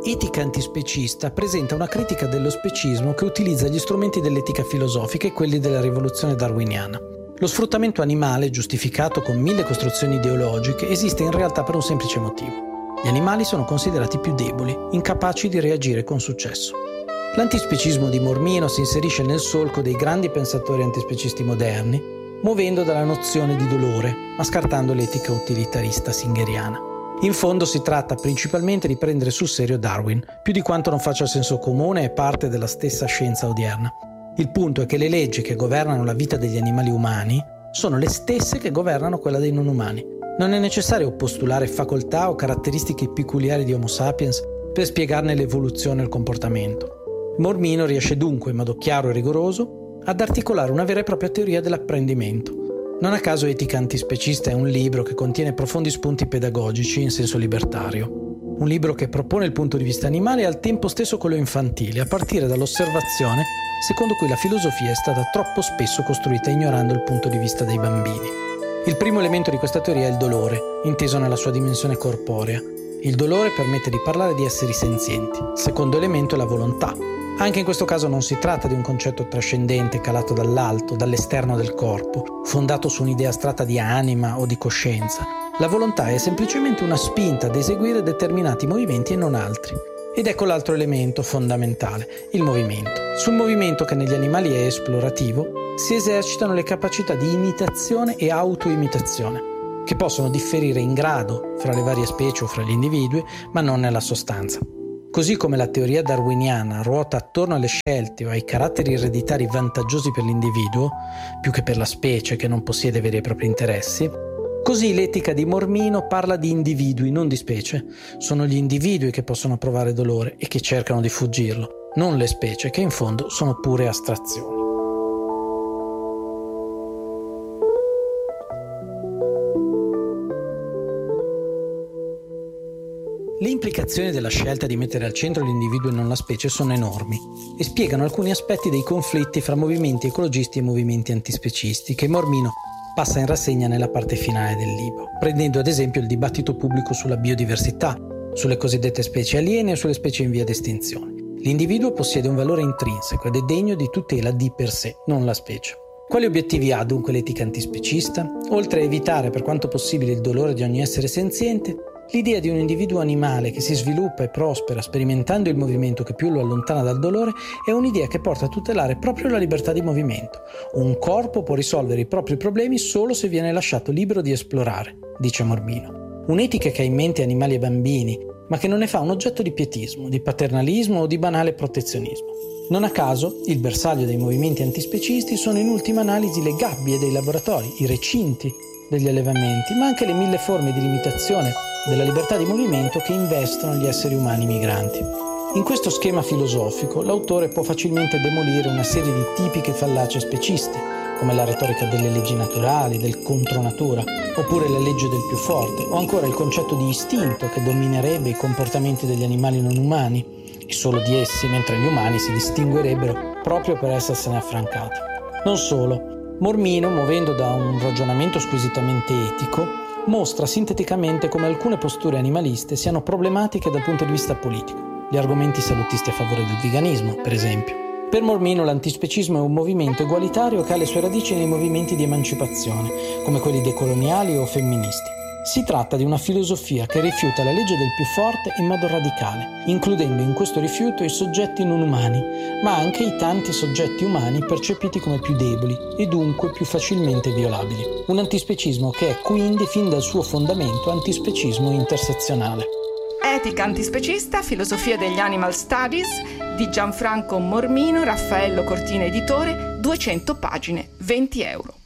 Etica antispecista presenta una critica dello specismo che utilizza gli strumenti dell'etica filosofica e quelli della rivoluzione darwiniana. Lo sfruttamento animale, giustificato con 1000 costruzioni ideologiche, esiste in realtà per un semplice motivo. Gli animali sono considerati più deboli, incapaci di reagire con successo. L'antispecismo di Mormino si inserisce nel solco dei grandi pensatori antispecisti moderni, muovendo dalla nozione di dolore, ma scartando l'etica utilitarista singeriana. In fondo si tratta principalmente di prendere sul serio Darwin, più di quanto non faccia senso comune e parte della stessa scienza odierna. Il punto è che le leggi che governano la vita degli animali umani sono le stesse che governano quella dei non umani. Non è necessario postulare facoltà o caratteristiche peculiari di Homo sapiens per spiegarne l'evoluzione e il comportamento. Mormino riesce dunque, in modo chiaro e rigoroso, ad articolare una vera e propria teoria dell'apprendimento. Non a caso Etica antispecista è un libro che contiene profondi spunti pedagogici in senso libertario. Un libro che propone il punto di vista animale e al tempo stesso quello infantile, a partire dall'osservazione secondo cui la filosofia è stata troppo spesso costruita ignorando il punto di vista dei bambini. Il primo elemento di questa teoria è il dolore, inteso nella sua dimensione corporea. Il dolore permette di parlare di esseri senzienti. Il secondo elemento è la volontà. Anche in questo caso non si tratta di un concetto trascendente calato dall'alto, dall'esterno del corpo, fondato su un'idea astratta di anima o di coscienza. La volontà è semplicemente una spinta ad eseguire determinati movimenti e non altri. Ed ecco l'altro elemento fondamentale, il movimento. Sul movimento, che negli animali è esplorativo, si esercitano le capacità di imitazione e autoimitazione, che possono differire in grado fra le varie specie o fra gli individui, ma non nella sostanza. Così come la teoria darwiniana ruota attorno alle scelte o ai caratteri ereditari vantaggiosi per l'individuo, più che per la specie che non possiede veri e propri interessi, così l'etica di Mormino parla di individui, non di specie. Sono gli individui che possono provare dolore e che cercano di fuggirlo, non le specie che in fondo sono pure astrazioni. Le implicazioni della scelta di mettere al centro l'individuo e non la specie sono enormi e spiegano alcuni aspetti dei conflitti fra movimenti ecologisti e movimenti antispecisti che Mormino passa in rassegna nella parte finale del libro, prendendo ad esempio il dibattito pubblico sulla biodiversità, sulle cosiddette specie aliene e sulle specie in via d'estinzione. L'individuo possiede un valore intrinseco ed è degno di tutela di per sé, non la specie. Quali obiettivi ha dunque l'etica antispecista? Oltre a evitare per quanto possibile il dolore di ogni essere senziente, l'idea di un individuo animale che si sviluppa e prospera sperimentando il movimento che più lo allontana dal dolore è un'idea che porta a tutelare proprio la libertà di movimento. Un corpo può risolvere i propri problemi solo se viene lasciato libero di esplorare, dice Mormino. Un'etica che ha in mente animali e bambini, ma che non ne fa un oggetto di pietismo, di paternalismo o di banale protezionismo. Non a caso, il bersaglio dei movimenti antispecisti sono in ultima analisi le gabbie dei laboratori, i recinti degli allevamenti, ma anche le 1000 forme di limitazione della libertà di movimento che investono gli esseri umani migranti. In questo schema filosofico, l'autore può facilmente demolire una serie di tipiche fallacie speciste, come la retorica delle leggi naturali, del contronatura, oppure la legge del più forte, o ancora il concetto di istinto che dominerebbe i comportamenti degli animali non umani, e solo di essi, mentre gli umani si distinguerebbero proprio per essersene affrancati. Non solo, Mormino, muovendo da un ragionamento squisitamente etico, mostra sinteticamente come alcune posture animaliste siano problematiche dal punto di vista politico. Gli argomenti salutisti a favore del veganismo, per esempio. Per Mormino l'antispecismo è un movimento egualitario che ha le sue radici nei movimenti di emancipazione, come quelli decoloniali o femministi. Si tratta di una filosofia che rifiuta la legge del più forte in modo radicale, includendo in questo rifiuto i soggetti non umani, ma anche i tanti soggetti umani percepiti come più deboli e dunque più facilmente violabili. Un antispecismo che è quindi fin dal suo fondamento antispecismo intersezionale. Etica antispecista, filosofia degli Animal Studies di Gianfranco Mormino, Raffaello Cortina editore, 200 pagine, €20.